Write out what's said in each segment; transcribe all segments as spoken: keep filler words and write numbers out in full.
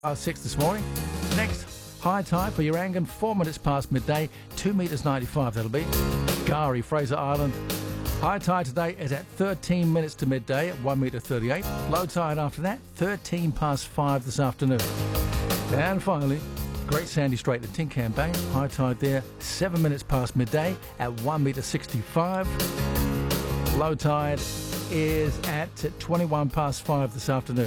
Uh, six this morning. Next, high tide for Urangan, four minutes past midday, two metres ninety-five that'll be. Gari, Fraser Island. High tide today is at thirteen minutes to midday at one metre thirty-eight. Low tide after that, thirteen past five this afternoon. And finally, Great Sandy Strait at Tincan Bay. High tide there, seven minutes past midday at one metre sixty-five. Low tide is at twenty-one past five this afternoon.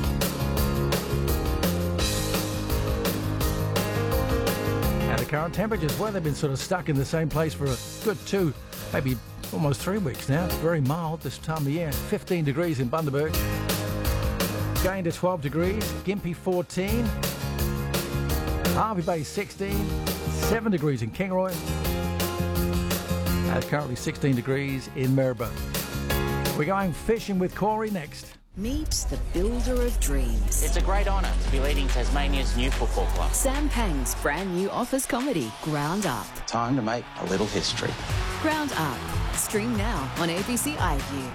The current temperatures, well, they've been sort of stuck in the same place for a good two, maybe almost three weeks now. Very mild this time of year. fifteen degrees in Bundaberg. Going to twelve degrees. Gympie fourteen. Harvey Bay sixteen. seven degrees in Kingaroy. And currently sixteen degrees in Maribor. We're going fishing with Corey next. Meet the builder of dreams. It's a great honour to be leading Tasmania's new football club. Sam Pang's brand new office comedy, Ground Up. Time to make a little history. Ground Up. Stream now on A B C iView.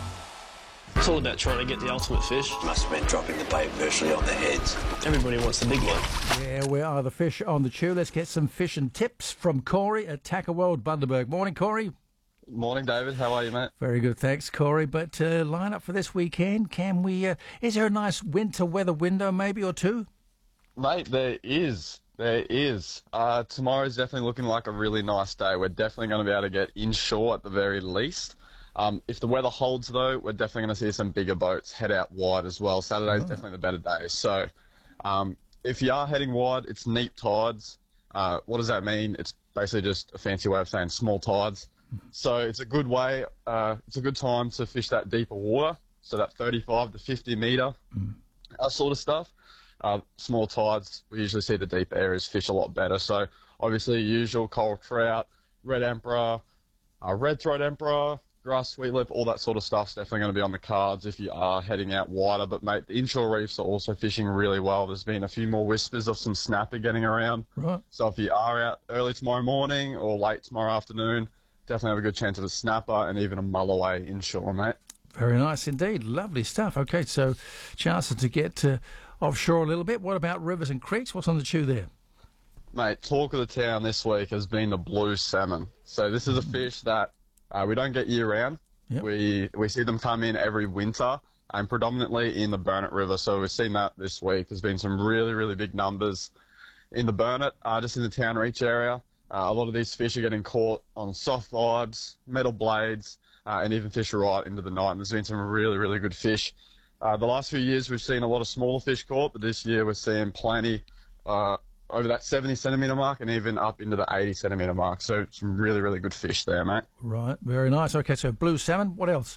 It's all about trying to get the ultimate fish. Must have been dropping the bait virtually on their heads. Everybody wants the big one. Yeah, where are the fish on the chew? Let's get some fishing tips from Corey at Tackle World, Bundaberg. Morning, Corey. Morning, David. How are you, mate? Very good, thanks, Corey. But uh, line up for this weekend. Can we? Uh, is there a nice winter weather window, maybe, or two? Mate, there is. There is. Uh, tomorrow's definitely looking like a really nice day. We're definitely going to be able to get inshore at the very least. Um, if the weather holds, though, we're definitely going to see some bigger boats head out wide as well. Saturday's oh. definitely the better day. So um, if you are heading wide, it's neap tides. Uh, what does that mean? It's basically just a fancy way of saying small tides. So it's a good way, uh, it's a good time to fish that deeper water, so that thirty-five to fifty metre mm. uh, sort of stuff. Uh, small tides, we usually see the deeper areas fish a lot better. So obviously usual coral trout, red emperor, uh, red throat emperor, grass sweetlip, all that sort of stuff's definitely going to be on the cards if you are heading out wider. But mate, the inshore reefs are also fishing really well. There's been a few more whispers of some snapper getting around. Right. So if you are out early tomorrow morning or late tomorrow afternoon, definitely have a good chance of a snapper and even a mulloway inshore, mate. Very nice indeed. Lovely stuff. Okay, so chances to get uh, offshore a little bit. What about rivers and creeks? What's on the chew there? Mate, talk of the town this week has been the blue salmon. So this is a fish that uh, we don't get year-round. Yep. We we see them come in every winter and predominantly in the Burnett River. So we've seen that this week. There's been some really, really big numbers in the Burnett, uh, just in the Town Reach area. Uh, a lot of these fish are getting caught on soft vibes, metal blades, uh, and even fish right into the night. And there's been some really, really good fish. Uh, the last few years, we've seen a lot of smaller fish caught, but this year we're seeing plenty uh, over that seventy centimetre mark and even up into the eighty centimetre mark. So some really, really good fish there, mate. Right, very nice. Okay, so blue salmon, what else?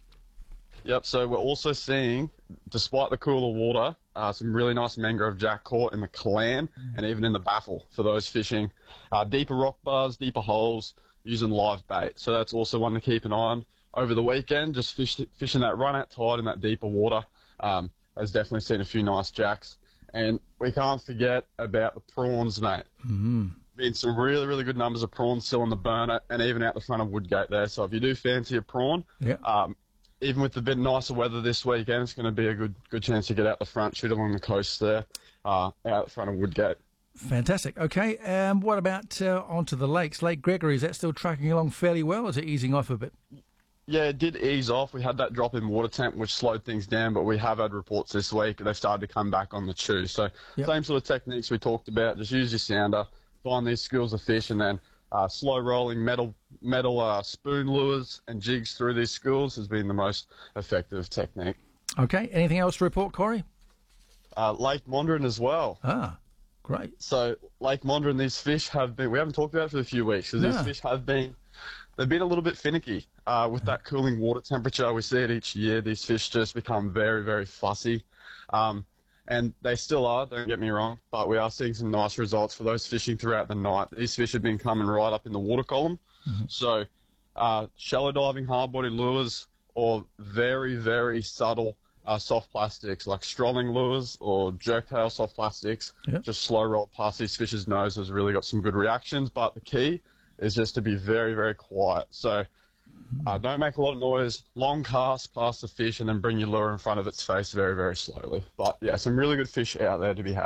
Yep, so we're also seeing, despite the cooler water, uh, some really nice mangrove jack caught in the Clan mm. and even in the Baffle for those fishing uh, deeper rock bars, deeper holes, using live bait. So that's also one to keep an eye on over the weekend, just fish, fishing that run-out tide in that deeper water. Um, has definitely seen a few nice jacks. And we can't forget about the prawns, mate. Mm-hmm. Been some really, really good numbers of prawns still in the Burnett and even out the front of Woodgate there. So if you do fancy a prawn, yeah. um, even with the bit nicer weather this weekend, it's going to be a good good chance to get out the front, shoot along the coast there, uh, out the front of Woodgate. Fantastic. Okay, um, what about uh, onto the lakes? Lake Gregory, is that still trucking along fairly well, or is it easing off a bit? Yeah, it did ease off. We had that drop in water temp, which slowed things down, but we have had reports this week they've started to come back on the chew. So yep. Same sort of techniques we talked about. Just use your sounder, find these schools of fish, and then uh, slow rolling metal metal uh, spoon lures and jigs through these schools has been the most effective technique. Okay, anything else to report, Corey? Uh, Lake Mondrian as well. Ah, great. So Lake Mondrian, these fish have been, we haven't talked about it for a few weeks, because no. these fish have been, they've been a little bit finicky. Uh, with that cooling water temperature, we see it each year. These fish just become very, very fussy. Um, and they still are, don't get me wrong, but we are seeing some nice results for those fishing throughout the night. These fish have been coming right up in the water column. Mm-hmm. So uh, shallow diving hard-bodied lures or very, very subtle uh, soft plastics like strolling lures or jerk tail soft plastics, yep. just slow roll past these fish's nose has really got some good reactions. But the key is just to be very, very quiet. So Uh, don't make a lot of noise, long cast past the fish, and then bring your lure in front of its face very, very slowly. But yeah, some really good fish out there to be had.